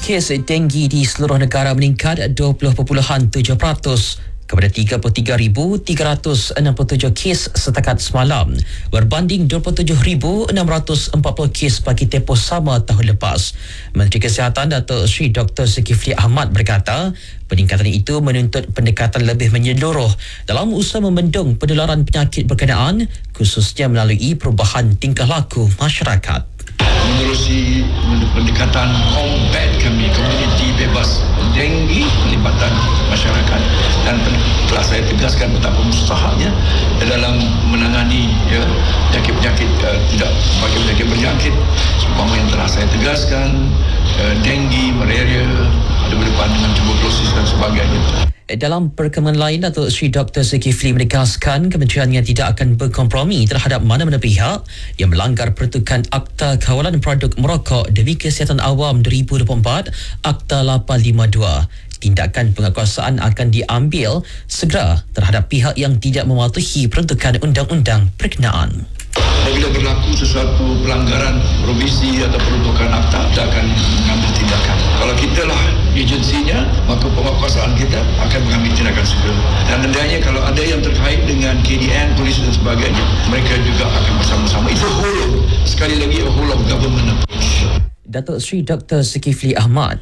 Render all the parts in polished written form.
Kes denggi di seluruh negara meningkat 20.7% kepada 33,367 kes setakat semalam berbanding 27,640 kes bagi tempoh sama tahun lepas. Menteri Kesihatan Datuk Seri Dr. Zulkifli Ahmad berkata, peningkatan itu menuntut pendekatan lebih menyeluruh dalam usaha membendung penularan penyakit berkenaan, khususnya melalui perubahan tingkah laku masyarakat. Menerusi pendekatan combat kami, komuniti bebas denggi, pelibatan masyarakat, dan telah saya tegaskan betapa mustahaknya dalam menangani penyakit-penyakit tidak sebagai penyakit berjangkit, seumpama yang telah saya tegaskan, denggi, malaria, ada berdepan dengan tuberkulosis dan sebagainya. Dalam perkembangan lain, Datuk Seri Dr. Zulkifli menegaskan kementeriannya tidak akan berkompromi terhadap mana-mana pihak yang melanggar pertukan Akta Kawalan Produk Merokok demi Kesihatan Awam 2024 Akta 852. Tindakan penguatkuasaan akan diambil segera terhadap pihak yang tidak mematuhi peruntukan undang-undang berkenaan. Apabila berlaku sesuatu pelanggaran provisi atau peruntukan akta, kita akan mengambil tindakan. Kalau kitalah agensinya, maka penguatkuasaan kita akan mengambil tindakan segera. Dan hendaknya kalau ada yang terkait dengan KDN, polis dan sebagainya, mereka juga akan bersama-sama. Itu whole, sekali lagi whole of government approach. Datuk Seri Dr. Zulkifli Ahmad.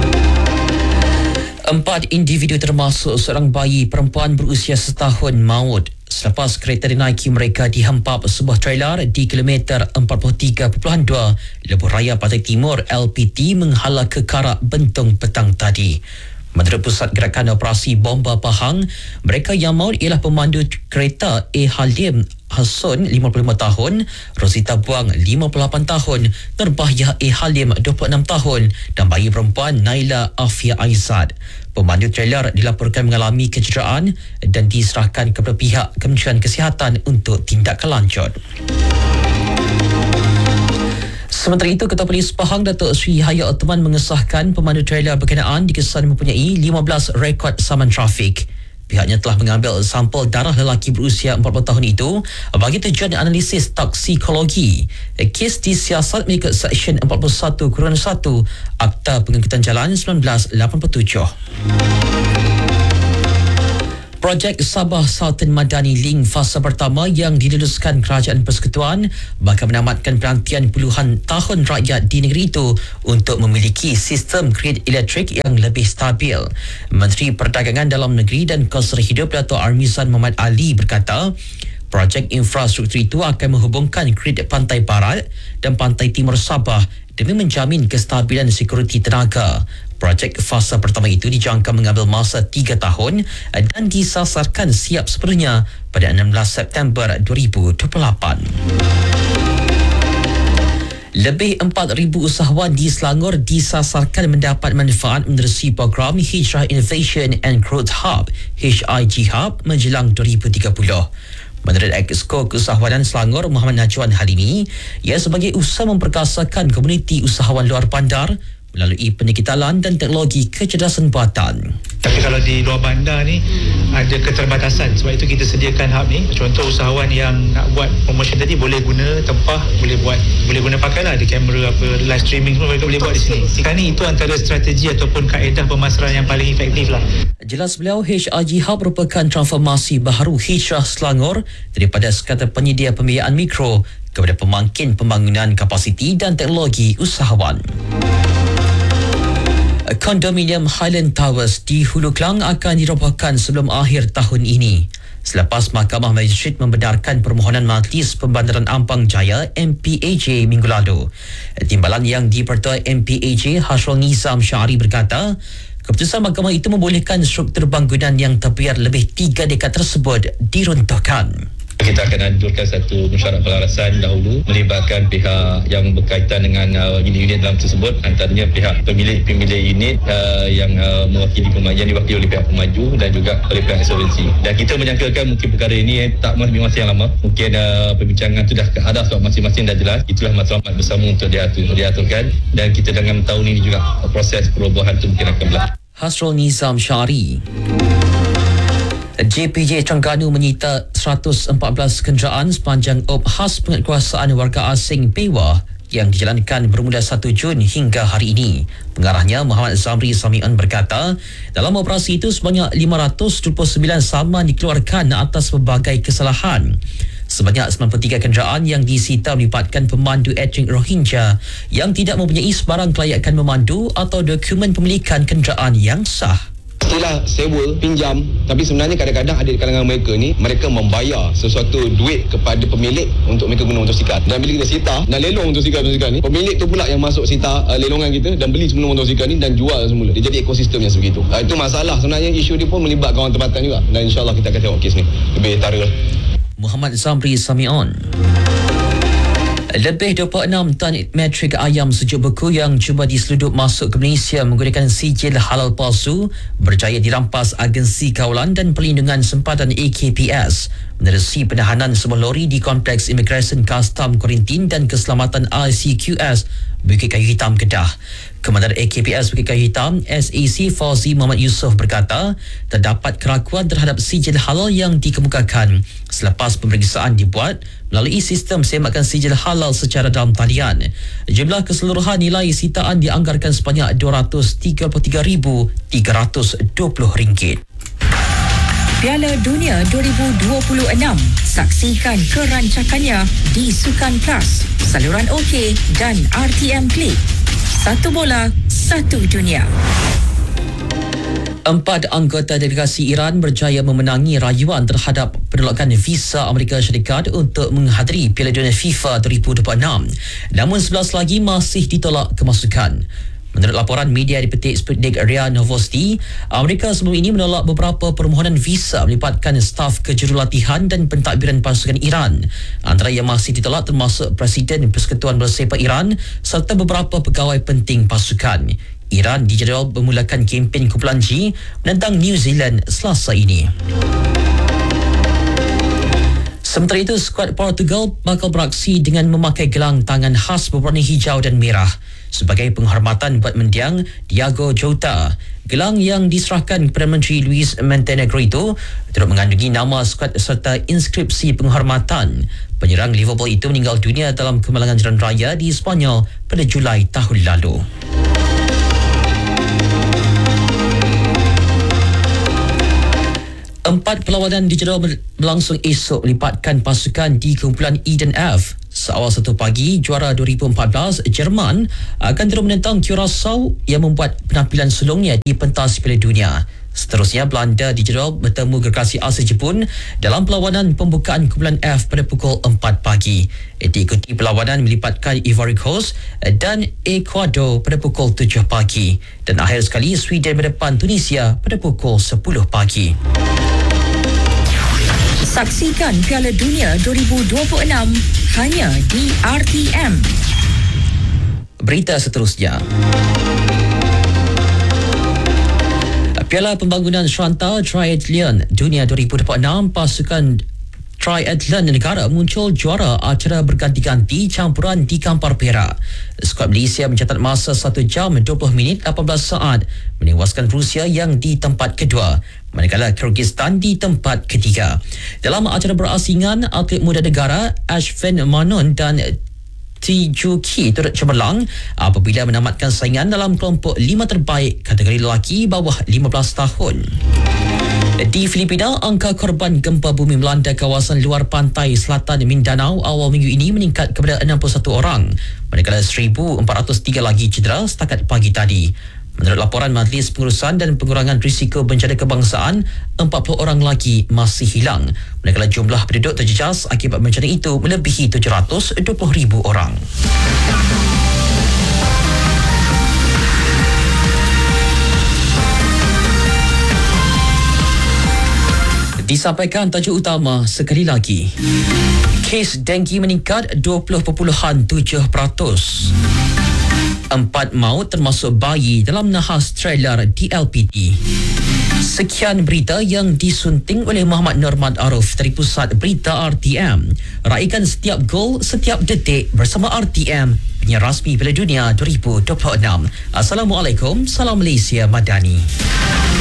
4 individu termasuk seorang bayi perempuan berusia setahun maut selepas kereta dinaiki mereka dihempap sebuah trailer di kilometer 43.2 Lebuh Raya Pantai Timur LPT menghala ke Karak Bentong petang tadi. Menurut Pusat Gerakan Operasi Bomba Pahang, mereka yang maut ialah pemandu kereta A. Halim Hassun 55 tahun, Rosita Buang 58 tahun, Nurbahiyah A. Halim 26 tahun dan bayi perempuan Naila Afia Aizad. Pemandu trailer dilaporkan mengalami kecederaan dan diserahkan kepada pihak Kementerian Kesihatan untuk tindakan lanjut. Sementara itu, Ketua Polis Pahang Datuk Seri Hayat Othman mengesahkan pemandu trailer berkenaan dikesan mempunyai 15 rekod saman trafik. Pihaknya telah mengambil sampel darah lelaki berusia 40 tahun itu bagi tujuan analisis toksikologi. Kes disiasat mengikut Seksyen 41-1 Akta Pengangkutan Jalan 1987. Projek Sabah Sultan Madani Link fasa pertama yang diluluskan Kerajaan Persekutuan bakal menamatkan penantian puluhan tahun rakyat di negeri itu untuk memiliki sistem grid elektrik yang lebih stabil. Menteri Perdagangan Dalam Negeri dan Kelestarian Hidup Dato' Armizan Muhammad Ali berkata, projek infrastruktur itu akan menghubungkan grid Pantai Barat dan Pantai Timur Sabah demi menjamin kestabilan sekuriti tenaga. Projek fasa pertama itu dijangka mengambil masa 3 tahun dan disasarkan siap sepenuhnya pada 16 September 2028. Lebih 4,000 usahawan di Selangor disasarkan mendapat manfaat menerusi program Hijrah Innovation and Growth Hub HIG Hub menjelang 2030. Menurut Exco Keusahawanan Selangor Muhammad Najwan Halimi, ia sebagai usaha memperkasakan komuniti usahawan luar bandar melalui pendekitalan dan teknologi kecerdasan buatan. Tapi kalau di luar bandar ni ada keterbatasan, sebab itu kita sediakan hub ni. Contoh usahawan yang nak buat promotion tadi boleh guna tempah, boleh guna pakailah, ada kamera apa, live streaming semua mereka boleh buat di sini. Sekarang ni itu antara strategi ataupun kaedah pemasaran yang paling efektif lah. Jelas beliau, HIG Hub merupakan transformasi baharu Hijrah Selangor daripada sekadar penyedia pembiayaan mikro kepada pemangkin pembangunan kapasiti dan teknologi usahawan. Kondominium Highland Towers di Hulu Klang akan dirobohkan sebelum akhir tahun ini. Selepas Mahkamah Magistrate membenarkan permohonan Majlis Pembandaran Ampang Jaya MPAJ minggu lalu. Timbalan yang dipertua MPAJ Hasrul Nizam Syari berkata, keputusan mahkamah itu membolehkan struktur bangunan yang terbiar lebih 3 dekad tersebut diruntuhkan. Kita akan anjurkan satu mesyuarat pelarasan dahulu melibatkan pihak yang berkaitan dengan unit-unit dalam tersebut, antaranya pihak pemilik unit yang mewakili yang diwakili oleh pihak pemaju dan juga oleh pihak insolvensi. Dan kita menyangkakan mungkin perkara ini tak ambil masa yang lama. Mungkin perbincangan itu dah ada sebab masing-masing dah jelas. Itulah matlamat bersama untuk diaturkan, dan kita dengan tahun ini juga proses perubahan itu mungkin akan berlaku. Hasrul Nizam Syari. JPJ Terengganu menyita 114 kenderaan sepanjang khas penguatkuasaan warga asing PEWA yang dijalankan bermula 1 Jun hingga hari ini. Pengarahnya Muhammad Zamri Sami'an berkata, dalam operasi itu sebanyak 529 saman dikeluarkan atas pelbagai kesalahan. Sebanyak 93 kenderaan yang disita melibatkan pemandu etnik Rohingya yang tidak mempunyai sebarang kelayakan memandu atau dokumen pemilikan kenderaan yang sah. Istilah sewa, pinjam, tapi sebenarnya kadang-kadang ada di kalangan mereka ni, mereka membayar sesuatu duit kepada pemilik untuk mereka guna motosikal. Dan bila kita sita dan lelong motosikal ni, pemilik tu pula yang masuk sita lelongan kita dan beli semula motosikal ni dan jual semula. Dia jadi ekosistem yang sebegitu. Itu masalah sebenarnya, isu dia pun melibatkan orang tempatan juga. Dan insyaAllah kita akan tengok kes ni lebih tara. Muhammad Zamri Sami'on. Lebih 26 tan metrik ayam sejuk beku yang cuba diseludup masuk ke Malaysia menggunakan sijil halal palsu berjaya dirampas Agensi Kawalan dan Perlindungan Sempadan AKPS menerusi penahanan sebuah lori di Kompleks Imigresen Kastam Kuarantin dan Keselamatan ICQS Bukit Kayu Hitam, Kedah. Komandan AKPS Bukit Kayu Hitam SAC Fauzi Muhammad Yusof berkata terdapat keraguan terhadap sijil halal yang dikemukakan selepas pemeriksaan dibuat melalui sistem semakan sijil halal secara dalam talian. Jumlah keseluruhan nilai sitaan dianggarkan sebanyak RM233,320. Piala Dunia 2026. Saksikan kerancakannya di Sukan Plus, saluran OK dan RTM Klik. Satu bola, satu dunia. 4 anggota delegasi Iran berjaya memenangi rayuan terhadap penolakan visa Amerika Syarikat untuk menghadiri Piala Dunia FIFA 2026. Namun 11 lagi masih ditolak kemasukan. Menurut laporan media dipetik Sputnik RIA Novosti, Amerika sebelum ini menolak beberapa permohonan visa melibatkan staf kejurulatihan dan pentadbiran pasukan Iran. Antara yang masih ditolak termasuk Presiden Persekutuan Bola Sepak Iran serta beberapa pegawai penting pasukan. Iran dijadual memulakan kempen kumpulan G menentang New Zealand Selasa ini. Sementara itu, skuad Portugal bakal beraksi dengan memakai gelang tangan khas berwarna hijau dan merah sebagai penghormatan buat mendiang Diogo Jota. Gelang yang diserahkan kepada Menteri Luis Montenegro itu turut mengandungi nama skuad serta inskripsi penghormatan. Penyerang Liverpool itu meninggal dunia dalam kemalangan jalan raya di Sepanyol pada Julai tahun lalu. Empat perlawanan dijadual berlangsung esok melibatkan pasukan di kumpulan E dan F. Seawal 1 pagi, juara 2014 Jerman akan terus menentang Curaçao yang membuat penampilan sulungnya di pentas Piala Dunia. Seterusnya, Belanda dijadual bertemu gergasi Asia Jepun dalam perlawanan pembukaan kumpulan F pada pukul 4 pagi. Diikuti perlawanan melibatkan Ivory Coast dan Ecuador pada pukul 7 pagi. Dan akhir sekali, Sweden berdepan Tunisia pada pukul 10 pagi. Saksikan Piala Dunia 2026 hanya di RTM. Berita seterusnya. Piala Pembangunan Srantal Triathlon Dunia 2026, pasukan Triathlon negara muncul juara acara berganti-ganti campuran di Kampar Perak. Skuad Malaysia mencatat masa 1 jam 20 minit 18 saat menewaskan Rusia yang di tempat kedua, manakala Kyrgyzstan di tempat ketiga. Dalam acara berasingan, atlet muda negara Ashvin Manon dan Tijuki turut cemerlang apabila menamatkan saingan dalam kelompok 5 terbaik kategori lelaki bawah 15 tahun. Di Filipina, angka korban gempa bumi melanda kawasan luar pantai selatan Mindanao awal minggu ini meningkat kepada 61 orang, manakala 1,403 lagi cedera setakat pagi tadi. Menurut laporan Majlis Pengurusan dan Pengurangan Risiko Bencana Kebangsaan, 40 orang lagi masih hilang, manakala jumlah penduduk terjejas akibat bencana itu melebihi 720,000 orang. Disampaikan tajuk utama sekali lagi. Kes denggi meningkat 20.7%. 4 maut termasuk bayi dalam nahas trailer di LPT. Sekian berita yang disunting oleh Muhammad Nurmad Arif dari Pusat Berita RTM. Raikan setiap gol, setiap detik bersama RTM, penyiar rasmi Piala Dunia 2026. Assalamualaikum, salam Malaysia Madani.